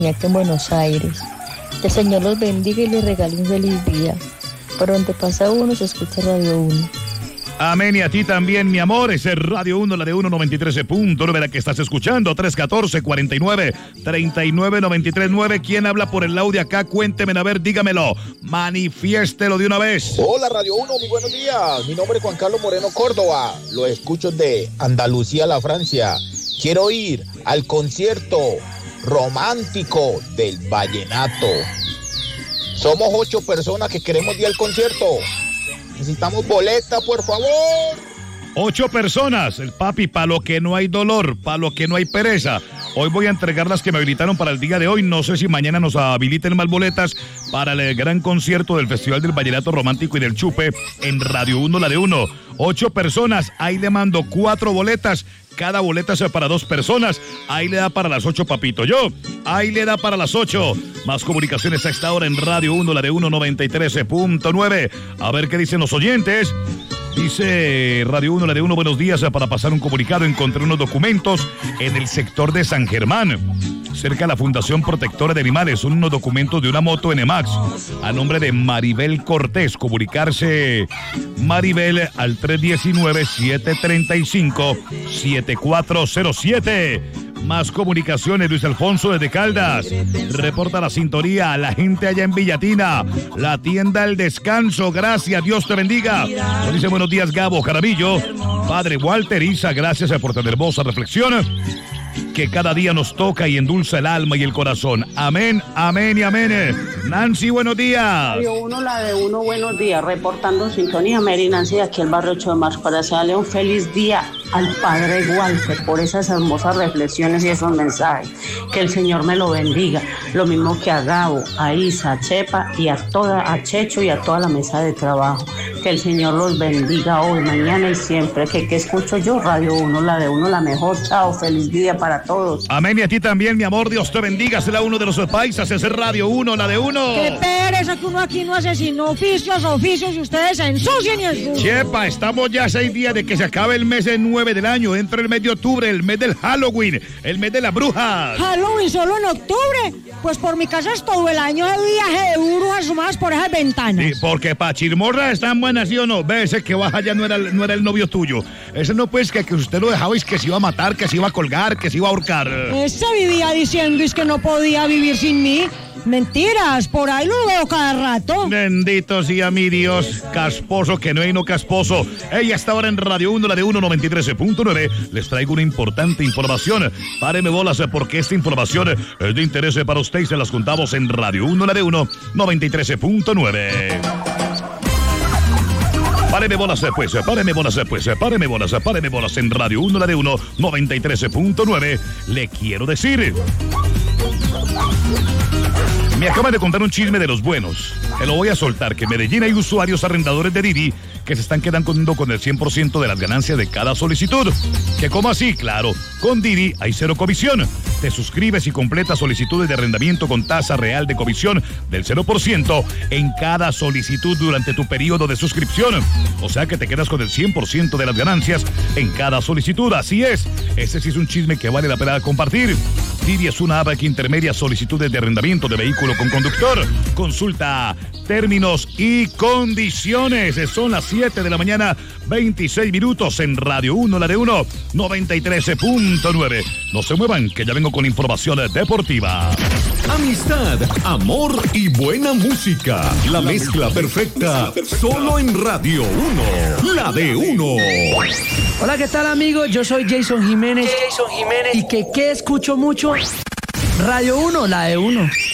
aquí en Buenos Aires. Que el Señor los bendiga y les regale un feliz día. Por donde pasa uno se escucha Radio 1. Amén, y a ti también, mi amor. Ese es Radio 1, la de 193.9, la que estás escuchando. 314-49-39-93-9. ¿Quién habla por el audio acá? Cuénteme, a ver, dígamelo. Manifiéstelo de una vez. Hola, Radio 1, muy buenos días. Mi nombre es Juan Carlos Moreno Córdoba. Lo escucho de Andalucía, la Francia. Quiero ir al concierto romántico del vallenato. Somos 8 personas que queremos ir al concierto. Necesitamos boleta, por favor. 8 personas, el papi, para lo que no hay dolor, para lo que no hay pereza. Hoy voy a entregar las que me habilitaron para el día de hoy. No sé si mañana nos habiliten más boletas para el gran concierto del Festival del Vallenato Romántico y del Chupe en Radio 1, la de 1. 8 personas, ahí le mando 4 boletas. Cada boleta es para 2 personas. Ahí le da para las 8, papito. Ahí le da para las 8. Más comunicaciones a esta hora en Radio 1, la de 193.9. A ver qué dicen los oyentes. Dice Radio 1, la de 1, buenos días. Para pasar un comunicado, encontré unos documentos en el sector de San Germán, cerca de la Fundación Protectora de Animales. Son unos documentos de una moto NMAX a nombre de Maribel Cortés. Comunicarse Maribel al 319-735-7407. Más comunicaciones, Luis Alfonso desde Caldas. Reporta la sintonía a la gente allá en Villatina. La tienda El Descanso, gracias, Dios te bendiga. Nos dice buenos días, Gabo Jaramillo. Padre Walter Isa, gracias por tan hermosa reflexión que cada día nos toca y endulza el alma y el corazón. Amén, amén y amén. Nancy, buenos días. Radio 1, la de 1, buenos días. Reportando sintonía, Mary Nancy, de aquí el barrio 8 de marzo, para desearle un feliz día al Padre Walter por esas hermosas reflexiones y esos mensajes. Que el Señor me lo bendiga. Lo mismo que a Gabo, a Isa, a Chepa y a Checho y a toda la mesa de trabajo. Que el Señor los bendiga hoy, mañana y siempre. Que escucho yo, Radio 1, la de 1, la mejor. Chao, feliz día para todos. Amén, y a ti también, mi amor. Dios te bendiga. Será uno de los paisas. Es Radio 1, la de 1. Qué pereza que uno aquí no hace sino oficios y ustedes se ensucian y ensucian. Chepa, estamos ya a 6 días de que se acabe el mes de 9 del año. Entra el mes de octubre, el mes del Halloween, el mes de las brujas. ¿Halloween solo en octubre? Pues por mi casa es todo el año de viaje de brujas sumadas por esas ventanas. Sí, porque pa' chirmorra están buenas, ¿sí o no? Ve, ese que baja ya no era el novio tuyo. Ese no, pues, que usted lo dejabais que se iba a matar, que se iba a colgar, que se iba a ahorcar. Ese vivía diciendo es que no podía vivir sin mí. Mentiras, por ahí lo veo cada rato. Bendito sea mi Dios, casposo que no hay no casposo. Ella está ahora en Radio 1, la de 193.9. Les traigo una importante información. Páreme bolas porque esta información es de interés para usted y se las contamos en Radio 1, la de 193.9. Páreme bolas pues, páreme bolas pues, páreme bolas en Radio 1, la de 193.9. Le quiero decir... Me acaba de contar un chisme de los buenos. Te lo voy a soltar, que en Medellín hay usuarios arrendadores de Didi que se están quedando con el 100% de las ganancias de cada solicitud. ¿Que cómo así? Claro, con Didi hay 0 comisión. Te suscribes y completas solicitudes de arrendamiento con tasa real de comisión del 0% en cada solicitud durante tu periodo de suscripción. O sea que te quedas con el 100% de las ganancias en cada solicitud. Así es. Ese sí es un chisme que vale la pena compartir. Didi es una app que intermedia solicitudes de arrendamiento de vehículo con conductor. Consulta términos y condiciones. Son las 7 de la mañana, 26 minutos en Radio 1, la de 193.9. No se muevan, que ya vengo con información deportiva. Amistad, amor y buena música. La mezcla perfecta, solo en Radio 1, la de 1. Hola, ¿qué tal, amigos? Yo soy Jason Jiménez. ¿Y que qué escucho mucho? Radio 1, la de 1.